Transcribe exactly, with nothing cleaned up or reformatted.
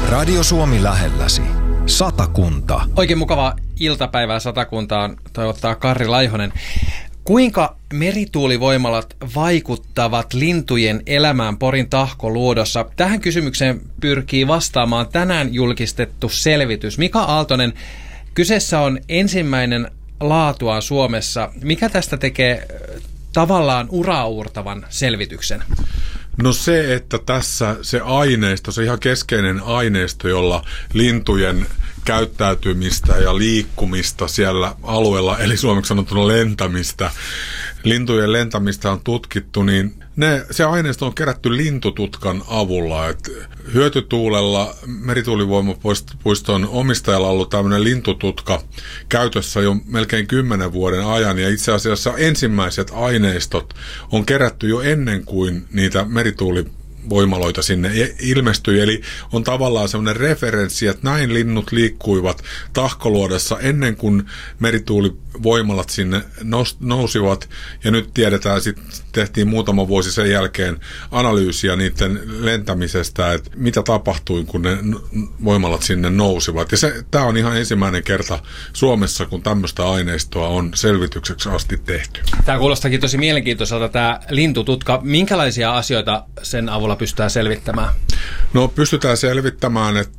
Radio Suomi lähelläsi. Satakunta. Oikein mukava iltapäivää Satakuntaan toivottaa Karri Laihonen. Kuinka merituulivoimalat vaikuttavat lintujen elämään Porin tahkoluodossa? Tähän kysymykseen pyrkii vastaamaan tänään julkistettu selvitys. Mika Aaltonen, kyseessä on ensimmäinen laatuaan Suomessa. Mikä tästä tekee tavallaan uraauurtavan selvityksen? No se, että tässä se aineisto, se ihan keskeinen aineisto, jolla lintujen käyttäytymistä ja liikkumista siellä alueella, eli suomeksi sanottuna lentämistä, lintujen lentämistä on tutkittu, niin ne, se aineisto on kerätty lintututkan avulla. Et hyötytuulella merituulivoimapuiston omistajalla on ollut tämmöinen lintututka käytössä jo melkein kymmenen vuoden ajan, ja itse asiassa ensimmäiset aineistot on kerätty jo ennen kuin niitä merituulivoimaloita sinne ilmestyi, eli on tavallaan semmoinen referenssi, että näin linnut liikkuivat Tahkoluodossa ennen kuin merituulivoimalat sinne nousivat, ja nyt tiedetään, sitten tehtiin muutama vuosi sen jälkeen analyysiä niiden lentämisestä, että mitä tapahtui, kun ne voimalat sinne nousivat. Ja se, tämä on ihan ensimmäinen kerta Suomessa, kun tämmöistä aineistoa on selvitykseksi asti tehty. Tämä kuulostakin tosi mielenkiintoiselta, tämä lintututka. Minkälaisia asioita sen avulla pystytään selvittämään? No pystytään selvittämään, että